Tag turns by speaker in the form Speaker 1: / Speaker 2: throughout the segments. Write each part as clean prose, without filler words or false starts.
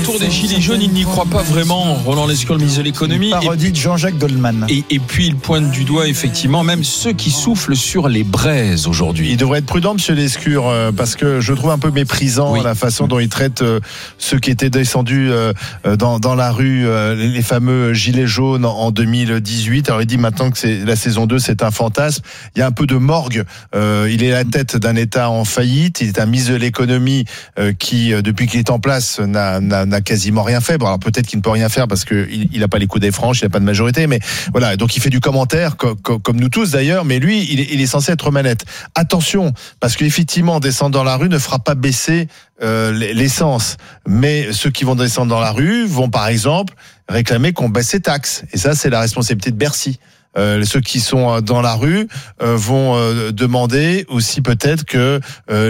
Speaker 1: retour des Gilets jaunes, il n'y croit pas vraiment. Roland Lescure, le ministre de l'économie.
Speaker 2: Parodie de Jean-Jacques Goldman.
Speaker 1: Et puis il pointe du doigt effectivement même ceux qui soufflent sur les braises aujourd'hui.
Speaker 3: Il devrait être prudent, monsieur Lescure, parce que je trouve un peu méprisant la façon dont il traite ceux qui étaient descendus dans la rue, les fameux Gilets jaunes en 2018. Alors il dit maintenant que c'est la saison 2, c'est un fantasme. Il y a un peu de morgue. Il est à la tête d'un État en faillite. Il est un ministre de l'économie qui, depuis qu'il est en place, n'a quasiment rien fait. Bon, alors peut-être qu'il ne peut rien faire parce qu'il n'a pas les coups des franches, il n'a pas de majorité, mais voilà. Donc il fait du commentaire, comme nous tous d'ailleurs, mais lui, il est censé être manette. Attention, parce qu'effectivement, descendre dans la rue ne fera pas baisser l'essence. Mais ceux qui vont descendre dans la rue vont, par exemple, réclamer qu'on baisse les taxes. Et ça, c'est la responsabilité de Bercy. Ceux qui sont dans la rue vont demander aussi peut-être que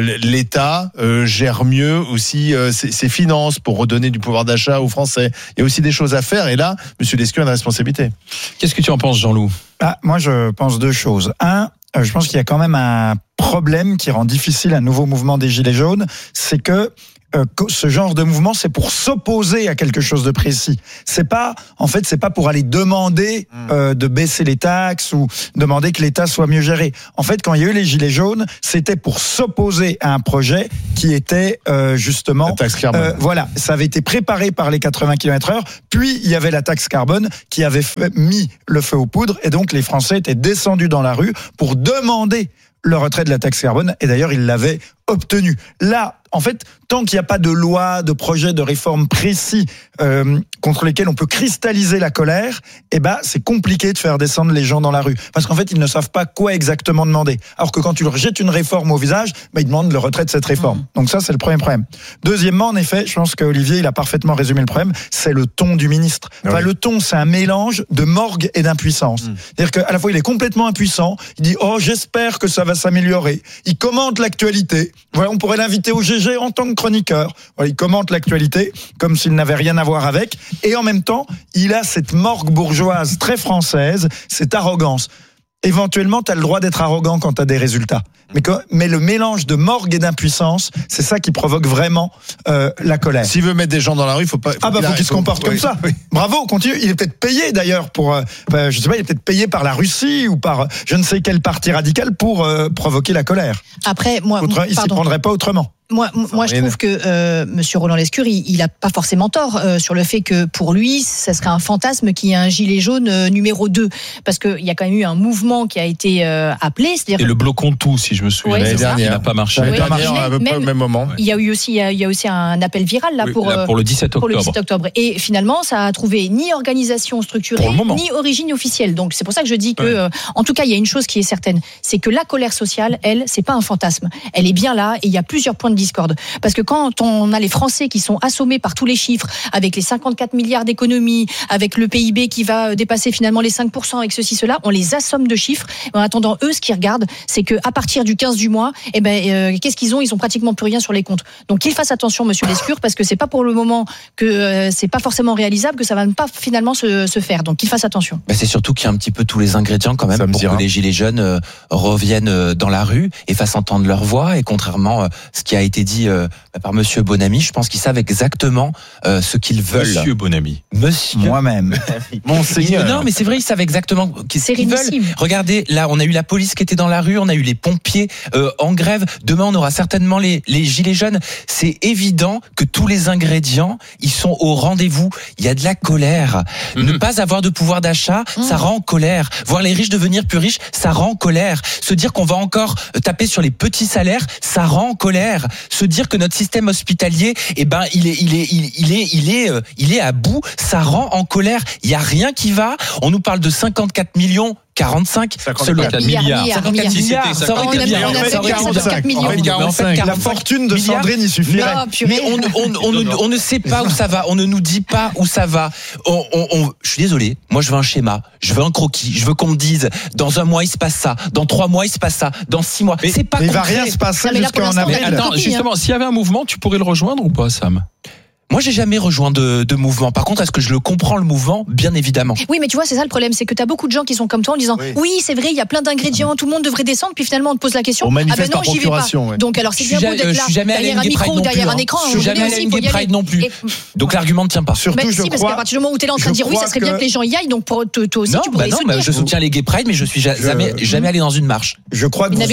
Speaker 3: l'État gère mieux aussi ses finances pour redonner du pouvoir d'achat aux Français. Il y a aussi des choses à faire et là, monsieur Lescure a une responsabilité.
Speaker 1: Qu'est-ce que tu en penses, Jean-Loup ?
Speaker 2: Moi, je pense deux choses. Je pense qu'il y a quand même un problème qui rend difficile un nouveau mouvement des Gilets jaunes, c'est que ce genre de mouvement, c'est pour s'opposer à quelque chose de précis. C'est pas pour aller demander de baisser les taxes ou demander que l'État soit mieux géré. En fait, quand il y a eu les Gilets jaunes, c'était pour s'opposer à un projet qui était justement
Speaker 3: la taxe carbone.
Speaker 2: Voilà, ça avait été préparé par les 80 km/h, puis il y avait la taxe carbone qui avait mis le feu aux poudres, et donc les Français étaient descendus dans la rue pour demander le retrait de la taxe carbone, et d'ailleurs ils l'avaient obtenu. Là, en fait, tant qu'il n'y a pas de loi, de projet de réforme précis contre lesquels on peut cristalliser la colère, c'est compliqué de faire descendre les gens dans la rue. Parce qu'en fait, ils ne savent pas quoi exactement demander. Alors que quand tu leur jettes une réforme au visage, ils demandent le retrait de cette réforme. Donc ça, c'est le premier problème. Deuxièmement, en effet, je pense qu'Olivier, il a parfaitement résumé le problème, c'est le ton du ministre. Le ton, c'est un mélange de morgue et d'impuissance. C'est-à-dire qu'à la fois, il est complètement impuissant, il dit « Oh, j'espère que ça va s'améliorer ». Il commente l'actualité. Voilà, on pourrait l'inviter au GG en tant que chroniqueur. Voilà, il commente l'actualité comme s'il n'avait rien à voir avec. Et en même temps, il a cette morgue bourgeoise très française, cette arrogance. Éventuellement, tu as le droit d'être arrogant quand tu as des résultats. Mais le mélange de morgue et d'impuissance, c'est ça qui provoque vraiment la colère.
Speaker 3: S'il veut mettre des gens dans la rue, faut qu'il
Speaker 2: se comporte comme ça. Oui. Bravo, continue. Il est peut-être payé d'ailleurs pour, je sais pas, il est peut-être payé par la Russie ou par je ne sais quel parti radical pour provoquer la colère.
Speaker 4: Après,
Speaker 2: il s'y prendrait pas autrement.
Speaker 4: Moi, je trouve que Monsieur Roland Lescure, il a pas forcément tort sur le fait que pour lui, ça serait un fantasme qu'il y ait un gilet jaune numéro 2, parce que il y a quand même eu un mouvement qui a été appelé, c'est-à-dire.
Speaker 1: Et le bloquons tout, si je me souviens.
Speaker 3: L'année dernière,
Speaker 1: il n'a pas marché.
Speaker 3: L'année dernière, à peu près au même moment.
Speaker 4: Il y a eu aussi un appel viral là pour
Speaker 1: le 17 octobre.
Speaker 4: Pour le 17 octobre. Et finalement, ça a trouvé ni organisation structurée, ni origine officielle. Donc c'est pour ça que je dis que, en tout cas, il y a une chose qui est certaine, c'est que la colère sociale, elle, c'est pas un fantasme. Elle est bien là, et il y a plusieurs points de discorde. Parce que quand on a les Français qui sont assommés par tous les chiffres, avec les 54 milliards d'économies, avec le PIB qui va dépasser finalement les 5%, avec ceci, cela, on les assomme de chiffres. En attendant, eux, ce qu'ils regardent, c'est qu'à partir du 15 du mois, qu'est-ce qu'ils ont ? Ils ont pratiquement plus rien sur les comptes. Donc qu'ils fassent attention, monsieur Lescure, parce que c'est pas pour le moment que c'est pas forcément réalisable, que ça va pas finalement se faire. Donc qu'ils fassent attention.
Speaker 5: C'est surtout qu'il y a un petit peu tous les ingrédients quand même pour que les Gilets jaunes reviennent dans la rue et fassent entendre leur voix. Et contrairement à ce qui a été dit par Monsieur Bonamy, je pense qu'ils savent exactement ce qu'ils veulent.
Speaker 1: Monsieur Bonamy.
Speaker 2: Moi-même.
Speaker 3: Monseigneur.
Speaker 5: Non, mais c'est vrai, ils savent exactement ce qu'ils veulent. Regardez, là, on a eu la police qui était dans la rue, on a eu les pompiers en grève. Demain, on aura certainement les Gilets jaunes. C'est évident que tous les ingrédients, ils sont au rendez-vous. Il y a de la colère. Ne pas avoir de pouvoir d'achat, ça rend en colère. Voir les riches devenir plus riches, ça rend en colère. Se dire qu'on va encore taper sur les petits salaires, ça rend en colère. Se dire que notre système hospitalier, il est à bout, ça rend en colère. Il y a rien qui va. On nous parle de 54 millions. 45
Speaker 1: milliards.
Speaker 5: 54 milliards. Ça aurait été bien.
Speaker 4: On a fait 45 millions.
Speaker 2: La fortune de Sandrine y suffirait.
Speaker 5: Mais on ne sait pas où ça va. On ne nous dit pas où ça va. Je suis désolé. Moi, je veux un schéma. Je veux un croquis. Je veux qu'on me dise, dans un mois, il se passe ça. Dans 3 mois, il se passe ça. Dans 6 mois.
Speaker 2: C'est pas concret. Il va rien se passer jusqu'en avril.
Speaker 1: Attends, justement, s'il y avait un mouvement, tu pourrais le rejoindre ou pas, Sam ?
Speaker 5: Moi, j'ai jamais rejoint de mouvement. Par contre, est-ce que je le comprends, le mouvement? Bien évidemment.
Speaker 4: Oui, mais tu vois, c'est ça le problème, c'est que tu as beaucoup de gens qui sont comme toi en disant oui, c'est vrai, il y a plein d'ingrédients, tout le monde devrait descendre, puis finalement on te pose la question.
Speaker 3: On manifeste
Speaker 4: non, j'y vais pas.
Speaker 3: Ouais.
Speaker 4: Donc alors c'est bien beau d'être là derrière un micro, derrière un écran.
Speaker 5: Je suis jamais allé à une Gay Pride non plus. Donc l'argument ne tient pas.
Speaker 2: Surtout,
Speaker 4: parce qu'à partir du moment où tu es là en train de dire oui, ça serait bien que les gens y aillent, donc toi aussi tu pourrais soutenir.
Speaker 5: Je soutiens les Gay Pride, mais je suis jamais allé dans une marche.
Speaker 2: Je crois que vous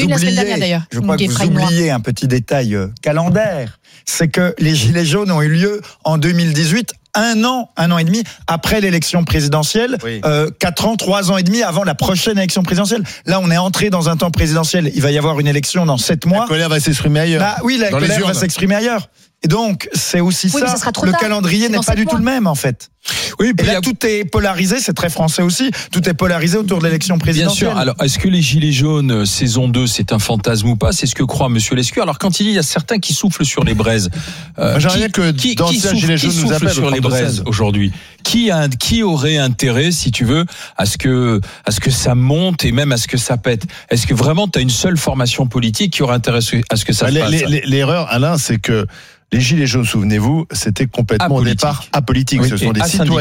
Speaker 2: oubliez un petit détail calendaire, c'est que les Gilets jaunes ont eu lieu en 2018, un an et demi après l'élection présidentielle, 4 ans, 3 ans et demi avant la prochaine élection présidentielle. Là, on est entré dans un temps présidentiel. Il va y avoir une élection dans 7 mois.
Speaker 3: La colère va s'exprimer ailleurs.
Speaker 2: La colère va s'exprimer ailleurs. Et donc, c'est aussi ça. Le calendrier n'est pas du tout le même, en fait. Oui, et là, tout est polarisé, c'est très français aussi. Tout est polarisé autour de l'élection présidentielle.
Speaker 1: Bien sûr. Alors, est-ce que les Gilets jaunes, saison 2, c'est un fantasme ou pas? C'est ce que croit Monsieur Lescure. Alors, quand il dit, il y a certains qui soufflent sur les braises.
Speaker 3: J'aimerais que d'anciens Gilets jaunes nous appellent
Speaker 1: sur les braises aujourd'hui. Qui aurait intérêt, si tu veux, à ce que ça monte et même à ce que ça pète? Est-ce que vraiment tu as une seule formation politique qui aurait intérêt à ce que ça se passe?
Speaker 3: L'erreur, Alain, c'est que les Gilets jaunes, souvenez-vous, c'était complètement au départ apolitique. Ce sont des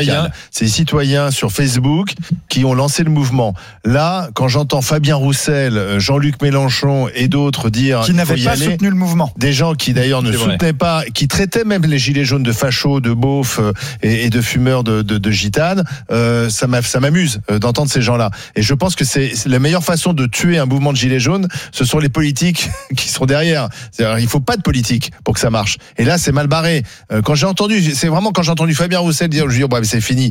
Speaker 3: citoyens sur Facebook qui ont lancé le mouvement. Là, quand j'entends Fabien Roussel, Jean-Luc Mélenchon et d'autres dire
Speaker 2: qui n'avaient pas soutenu le mouvement,
Speaker 3: des gens qui d'ailleurs ne soutenaient pas, qui traitaient même les Gilets jaunes de fachos, de beaufs et de fumeurs de gitanes, ça m'amuse d'entendre ces gens-là. Et je pense que c'est la meilleure façon de tuer un mouvement de Gilets jaunes, ce sont les politiques qui sont derrière. C'est-à-dire, il faut pas de politique pour que ça marche. Et là, c'est mal barré. Quand j'ai entendu Fabien Roussel dire, je dis, mais c'est fini.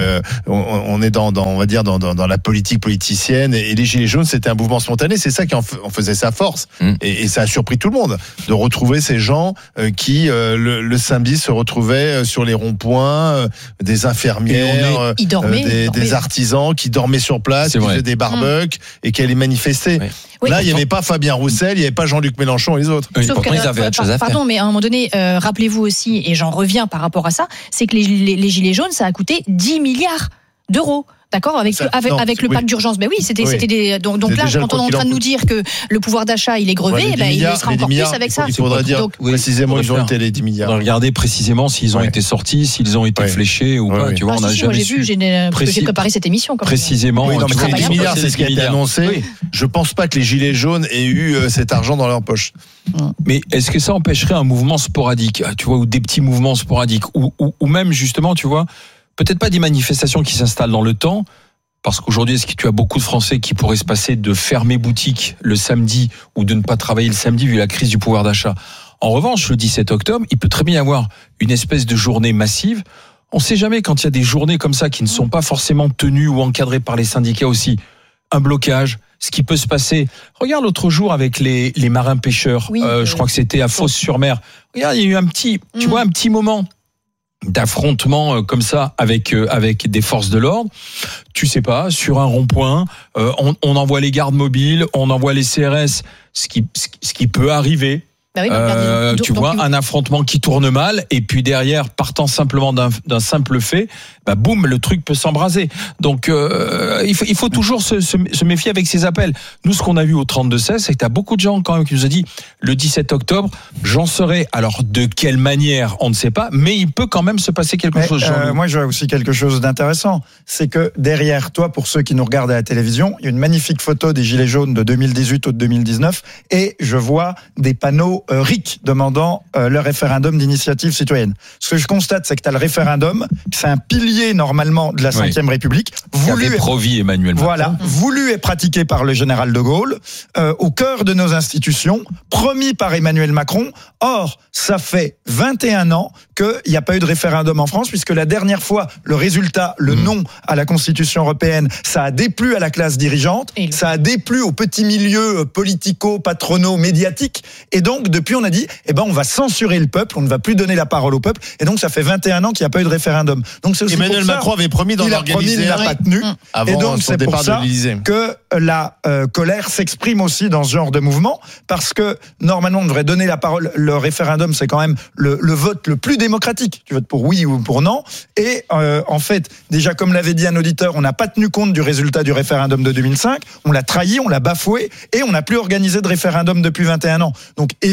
Speaker 3: On est on va dire, dans la politique politicienne. Et les Gilets jaunes, c'était un mouvement spontané. C'est ça qui en faisait sa force. Et ça a surpris tout le monde de retrouver ces gens qui, le samedi, se retrouvaient sur les ronds-points, des infirmières, des artisans qui dormaient sur place, qui faisaient des barbecues et qui allaient manifester.
Speaker 4: Oui,
Speaker 3: là, il n'y avait pas Fabien Roussel, il n'y avait pas Jean-Luc Mélenchon et les autres.
Speaker 4: Sauf que, ils avaient autre chose à faire. Pardon, mais à un moment donné, rappelez-vous aussi, et j'en reviens par rapport à ça, c'est que les Gilets jaunes, ça a coûté 10 milliards d'euros. D'accord, avec le pack d'urgence. Ben oui, c'était donc là, quand on est en train de nous dire que le pouvoir d'achat il est grevé, il le sera encore plus avec ça.
Speaker 3: Il faudrait dire précisément ils ont été les 10 milliards.
Speaker 1: On va regarder précisément s'ils ont été sortis, s'ils ont été fléchés ou pas. Tu vois, on a jamais su.
Speaker 4: J'ai préparé cette émission quand même.
Speaker 1: Précisément.
Speaker 3: Oui, mais 10 milliards, c'est ce qui a été annoncé. Je pense pas que les Gilets jaunes aient eu cet argent dans leur poche.
Speaker 1: Mais est-ce que ça empêcherait un mouvement sporadique, tu vois, ou des petits mouvements sporadiques, ou même justement, tu vois, peut-être pas des manifestations qui s'installent dans le temps, parce qu'aujourd'hui, est-ce que tu as beaucoup de Français qui pourraient se passer de fermer boutique le samedi ou de ne pas travailler le samedi vu la crise du pouvoir d'achat? En revanche, le 17 octobre, il peut très bien y avoir une espèce de journée massive. On ne sait jamais quand il y a des journées comme ça qui ne sont pas forcément tenues ou encadrées par les syndicats aussi. Un blocage, ce qui peut se passer. Regarde l'autre jour avec les marins pêcheurs. Je crois que c'était à Fos-sur-Mer. Regarde, il y a eu un petit moment d'affrontement comme ça avec des forces de l'ordre. Tu sais pas, sur un rond-point, on envoie les gardes mobiles, on envoie les CRS, ce qui peut arriver.
Speaker 4: Bah oui,
Speaker 1: tu vois, un affrontement qui tourne mal, et puis derrière, partant simplement d'un simple fait, bah boum, le truc peut s'embraser. Donc il faut toujours se méfier avec ces appels. Nous, ce qu'on a vu au 32-16, c'est que t'as beaucoup de gens quand même qui nous ont dit le 17 octobre, j'en serai. Alors de quelle manière, on ne sait pas, mais il peut quand même se passer quelque chose.
Speaker 2: Moi, je vois aussi quelque chose d'intéressant, c'est que derrière toi, pour ceux qui nous regardent à la télévision, il y a une magnifique photo des Gilets jaunes de 2018 ou de 2019, et je vois des panneaux RIC demandant le référendum d'initiative citoyenne. Ce que je constate, c'est que tu as le référendum, c'est un pilier normalement de la Ve République,
Speaker 1: voulu provis Emmanuel Macron.
Speaker 2: Voilà, voulu et pratiqué par le général de Gaulle, au cœur de nos institutions, promis par Emmanuel Macron. Or, ça fait 21 ans qu'il n'y a pas eu de référendum en France, puisque la dernière fois, le résultat, le non à la Constitution européenne, ça a déplu à la classe dirigeante, ça a déplu aux petits milieux politico-patronaux médiatiques, et donc depuis on a dit, on va censurer le peuple, on ne va plus donner la parole au peuple, et donc ça fait 21 ans qu'il n'y a pas eu de référendum. Donc c'est aussi
Speaker 3: Emmanuel Macron avait promis d'en organiser,
Speaker 2: il n'a pas tenu, et donc c'est pour ça que la colère s'exprime aussi dans ce genre de mouvement, parce que normalement on devrait donner la parole. Le référendum, c'est quand même le vote le plus démocratique. Tu votes pour oui ou pour non, et en fait, déjà comme l'avait dit un auditeur, on n'a pas tenu compte du résultat du référendum de 2005, on l'a trahi, on l'a bafoué, et on n'a plus organisé de référendum depuis 21 ans. Donc évidemment,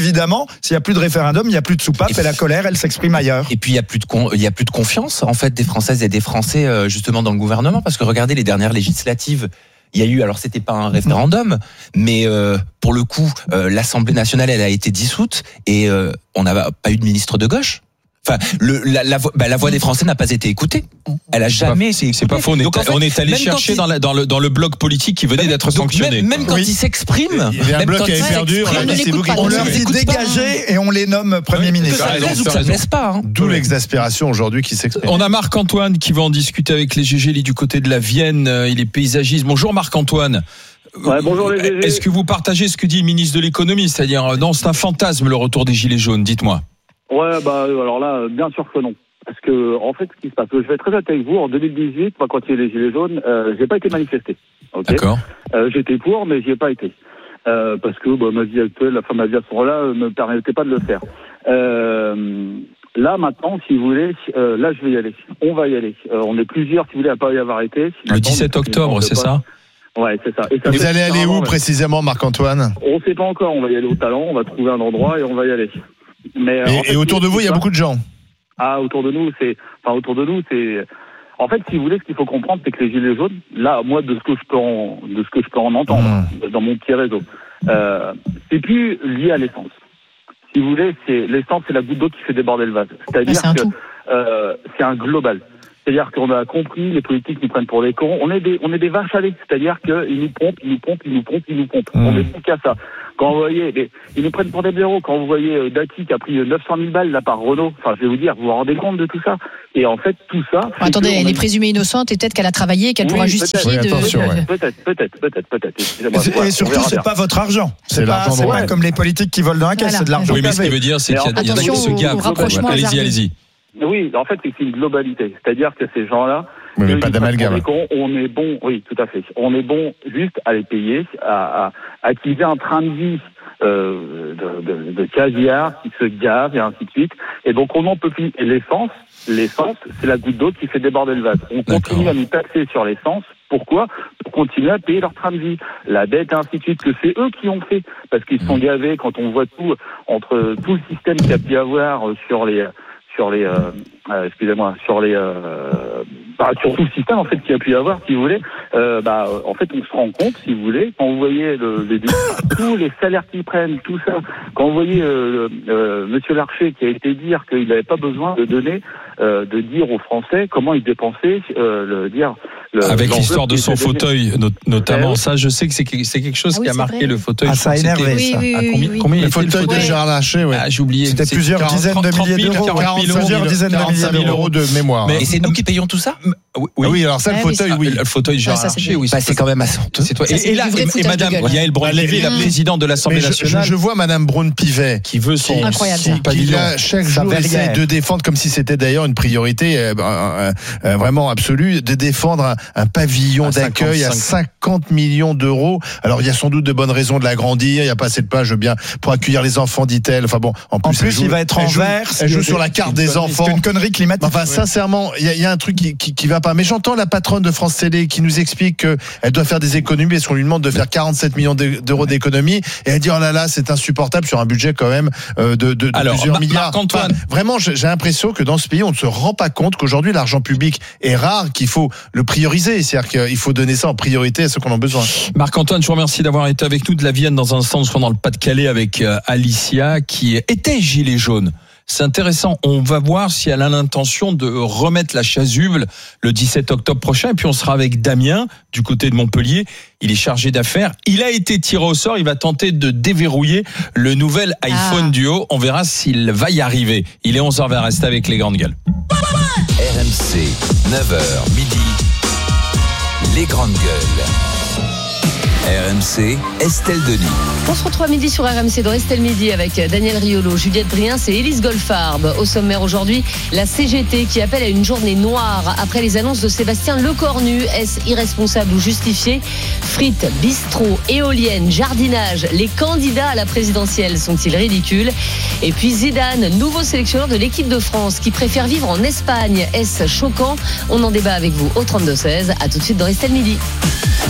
Speaker 2: évidemment, s'il n'y a plus de référendum, il n'y a plus de soupape et la colère, elle s'exprime ailleurs.
Speaker 5: Et puis il y a plus de confiance en fait des Françaises et des Français justement dans le gouvernement, parce que regardez les dernières législatives. Il y a eu, alors c'était pas un référendum, mais pour le coup, l'Assemblée nationale, elle a été dissoute et on n'a pas eu de ministre de gauche. Enfin, la voix des Français n'a pas été écoutée. Elle a jamais été écoutée.
Speaker 1: C'est pas faux. On est allé chercher dans le bloc politique qui venait d'être sanctionné.
Speaker 5: Même quand ils s'expriment,
Speaker 3: il y avait un bloc qui avait perdu.
Speaker 2: On leur dit dégager et on les nomme Premier ministre.
Speaker 5: Ça ne laisse pas. Hein.
Speaker 3: D'où l'exaspération aujourd'hui qui s'exprime.
Speaker 1: On a Marc-Antoine qui va en discuter avec les GG, il est du côté de la Vienne, il est paysagiste. Bonjour Marc-Antoine.
Speaker 6: Ouais, bonjour les GG.
Speaker 1: Est-ce que vous partagez ce que dit le ministre de l'économie, c'est-à-dire non, c'est un fantasme le retour des gilets jaunes, dites-moi.
Speaker 6: Ouais, alors là, bien sûr que non. Parce que, en fait, ce qui se passe, je vais être très honnête avec vous, en 2018, moi, quand il y a eu les gilets jaunes, j'ai pas été manifesté. Okay.
Speaker 1: D'accord.
Speaker 6: J'étais pour, mais j'y ai pas été. Parce que, ma vie actuelle, la fin de ma vie à ce moment-là, me permettait pas de le faire. Là, maintenant, si vous voulez, là, je vais y aller. On va y aller. On est plusieurs, si vous voulez, à pas y avoir été.
Speaker 1: Le 17 octobre, c'est ça?
Speaker 6: Ouais, c'est ça.
Speaker 3: Et vous allez aller où précisément, Marc-Antoine?
Speaker 6: On sait pas encore. On va y aller au talent, on va trouver un endroit et on va y aller. Mais,
Speaker 3: et autour de vous, il y a beaucoup de gens.
Speaker 6: Ah, autour de nous, c'est. En fait, si vous voulez, ce qu'il faut comprendre, c'est que les gilets jaunes, là, moi, de ce que je peux en entendre dans mon petit réseau, c'est plus lié à l'essence. Si vous voulez, l'essence, c'est la goutte d'eau qui fait déborder le vase. C'est-à-dire que c'est un global. C'est-à-dire qu'on a compris, les politiques nous prennent pour des cons. On est des vaches à lait. C'est-à-dire qu'ils nous pompent. On est plus qu'à ça. Quand vous voyez, ils nous prennent pour des blaireaux. Quand vous voyez Dati qui a pris 900 000 balles là par Renault, enfin, je vais vous dire, vous vous rendez compte de tout ça? Et en fait, tout ça.
Speaker 4: Attendez, elle est présumée innocente et peut-être qu'elle a travaillé, qu'elle pourra justifier de.
Speaker 6: Peut-être.
Speaker 2: Et surtout, c'est pas votre argent. C'est pas comme les politiques qui volent dans la caisse, c'est de l'argent.
Speaker 1: Oui, mais ce qui veut dire, c'est qu'il y en a qui se gavent. Allez-y.
Speaker 6: Oui, en fait, c'est une globalité. C'est-à-dire que ces gens-là,
Speaker 3: oui, mais pas d'amalgame.
Speaker 6: On est bon, oui, tout à fait. On est bon juste à les payer, à qu'ils aient un train de vie de caviar qui se gave et ainsi de suite. Et donc on n'en peut plus. Et l'essence, c'est la goutte d'eau qui fait déborder le vase. On continue à nous taxer sur l'essence. Pourquoi? Pour continuer à payer leur train de vie, la dette et ainsi de suite, que c'est eux qui ont fait. Parce qu'ils sont gavés quand on voit tout, entre tout le système qu'il y a pu y avoir sur tout le système en fait qu'il y a pu y avoir, si vous voulez, en fait on se rend compte, si vous voulez, quand vous voyez tous les salaires qu'ils prennent, tout ça, quand vous voyez Monsieur Larcher qui a été dire qu'il n'avait pas besoin de dire aux Français comment ils dépensaient,
Speaker 1: avec l'histoire de son fauteuil, notamment, ça, je sais que c'est quelque chose qui a marqué le fauteuil.
Speaker 2: Ah, ça a énervé, ça.
Speaker 1: Combien
Speaker 3: le fauteuil de Gérard Larcher, ouais.
Speaker 1: Ah, j'ai oublié.
Speaker 2: C'était plusieurs dizaines de milliers d'euros.
Speaker 3: 45 000 euros de mémoire.
Speaker 5: Et c'est nous qui payons tout ça?
Speaker 3: Oui, alors ça, le fauteuil, oui.
Speaker 1: Le fauteuil Gérard Larcher, oui.
Speaker 5: C'est quand même assez honteux.
Speaker 1: Et là, Madame Yael Braun-Pivet, la présidente de l'Assemblée nationale.
Speaker 3: Je vois Madame Braun-Pivet
Speaker 1: qui veut son.
Speaker 4: Incroyable.
Speaker 3: Qui là, chaque jour, essaie de défendre, comme si c'était d'ailleurs une priorité vraiment absolue, de défendre un pavillon d'accueil à 50 millions d'euros. Alors, il y a sans doute de bonnes raisons de l'agrandir. Il n'y a pas assez de place, bien, pour accueillir les enfants, dit-elle. Enfin bon, en plus
Speaker 2: il va être en vert.
Speaker 3: Elle joue sur la carte des enfants.
Speaker 2: C'est une connerie climatique.
Speaker 3: Enfin, sincèrement, il y a un truc qui va pas. Mais j'entends la patronne de France Télé qui nous explique qu'elle doit faire des économies parce qu'on lui demande de faire 47 millions d'euros d'économies. Et elle dit, oh là là, c'est insupportable sur un budget quand même de plusieurs milliards.
Speaker 1: Marc-Antoine.
Speaker 3: Vraiment, j'ai l'impression que dans ce pays, on ne se rend pas compte qu'aujourd'hui, l'argent public est rare, qu'il faut le prioriser. C'est-à-dire qu'il faut donner ça en priorité à ceux qui en ont besoin.
Speaker 1: Marc-Antoine, je vous remercie d'avoir été avec nous de la Vienne. Dans un instant, nous serons dans le Pas-de-Calais avec Alicia qui était gilet jaune. C'est intéressant. On va voir si elle a l'intention de remettre la chasuble le 17 octobre prochain. Et puis on sera avec Damien du côté de Montpellier. Il est chargé d'affaires. Il a été tiré au sort. Il va tenter de déverrouiller le nouvel iPhone Duo. On verra s'il va y arriver. Il est 11h20. Restez avec les grandes gueules.
Speaker 7: RMC, 9h midi. Les grandes gueules. RMC, Estelle Denis.
Speaker 8: On se retrouve à midi sur RMC dans Estelle Midi avec Daniel Riolo, Juliette Briens et Élise Goldfarb. Au sommaire aujourd'hui, la CGT qui appelle à une journée noire après les annonces de Sébastien Lecornu. Est-ce irresponsable ou justifié? Frites, bistrot, éoliennes, jardinage, les candidats à la présidentielle sont-ils ridicules? Et puis Zidane, nouveau sélectionneur de l'équipe de France qui préfère vivre en Espagne. Est-ce choquant? On en débat avec vous au 32-16. À tout de suite dans Estelle Midi.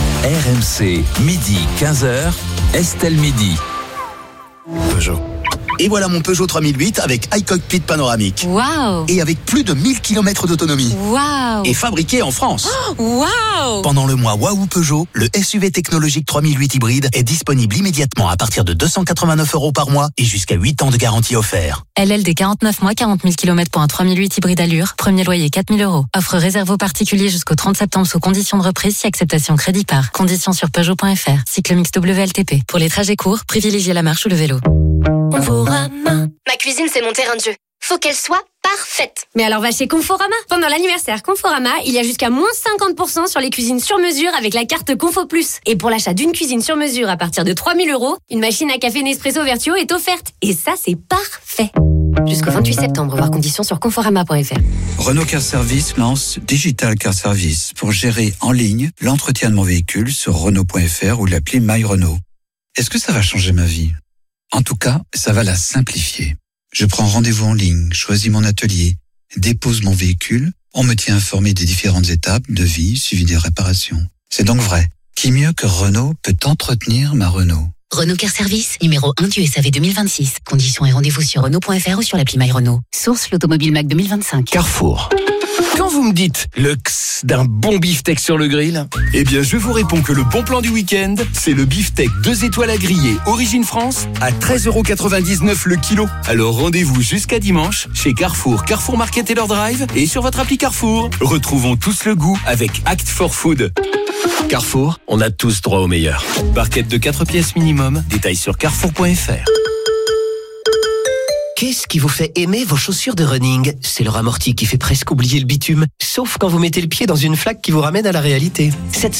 Speaker 7: RMC, midi 15h, Estelle Midi.
Speaker 9: Peugeot. Et voilà mon Peugeot 3008 avec iCockpit panoramique.
Speaker 8: Waouh!
Speaker 9: Et avec plus de 1000 km d'autonomie.
Speaker 8: Waouh!
Speaker 9: Et fabriqué en France.
Speaker 8: Waouh!
Speaker 9: Pendant le mois Waouh Peugeot, le SUV technologique 3008 hybride est disponible immédiatement à partir de 289 € par mois et jusqu'à 8 ans de garantie offert.
Speaker 10: LLD 49 mois, 40 000 km pour un 3008 hybride allure. Premier loyer 4 000 €. Offre réserve aux particuliers jusqu'au 30 septembre sous conditions de reprise si acceptation crédit par. Conditions sur Peugeot.fr. Cycle mix WLTP. Pour les trajets courts, privilégiez la marche ou le vélo.
Speaker 11: Conforama. Ma cuisine, c'est mon terrain de jeu. Faut qu'elle soit parfaite. Mais alors va chez Conforama. Pendant l'anniversaire Conforama, il y a jusqu'à moins 50% sur les cuisines sur mesure avec la carte Confo Plus. Et pour l'achat d'une cuisine sur mesure à partir de 3 000 €, une machine à café Nespresso Vertuo est offerte. Et ça, c'est parfait. Jusqu'au 28 septembre, voir conditions sur conforama.fr.
Speaker 12: Renault Car Service lance Digital Car Service pour gérer en ligne l'entretien de mon véhicule sur Renault.fr ou l'appli My Renault. Est-ce que ça va changer ma vie ? En tout cas, ça va la simplifier. Je prends rendez-vous en ligne, choisis mon atelier, dépose mon véhicule, on me tient informé des différentes étapes, devis, suivi des réparations. C'est donc vrai. Qui mieux que Renault peut entretenir ma Renault ?
Speaker 13: Renault Car Service, numéro 1 du SAV 2026. Conditions et rendez-vous sur Renault.fr ou sur l'appli My Renault. Source l'Automobile Mac 2025.
Speaker 14: Carrefour. Quand vous me dites le x d'un bon beefsteak sur le grill, eh bien je vous réponds que le bon plan du week-end, c'est le beefsteak 2 étoiles à griller Origine France à 13,99 € le kilo. Alors rendez-vous jusqu'à dimanche chez Carrefour, Carrefour Market Taylor Drive et sur votre appli Carrefour. Retrouvons tous le goût avec Act for Food. Carrefour, on a tous droit au meilleur. Barquette de 4 pièces minimum, détails sur carrefour.fr.
Speaker 15: Qu'est-ce qui vous fait aimer vos chaussures de running ? C'est leur amorti qui fait presque oublier le bitume, sauf quand vous mettez le pied dans une flaque qui vous ramène à la réalité. Cette